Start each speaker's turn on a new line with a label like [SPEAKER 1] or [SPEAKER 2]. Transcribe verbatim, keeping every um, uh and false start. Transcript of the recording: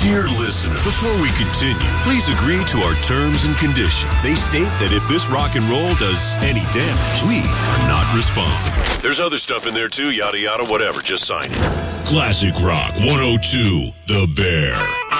[SPEAKER 1] Dear listener, before we continue, please agree to our terms and conditions. They state that if this rock and roll does any damage, we are not responsible. There's other stuff in there too, yada yada, whatever. Just sign it. Classic Rock one oh two, The Bear.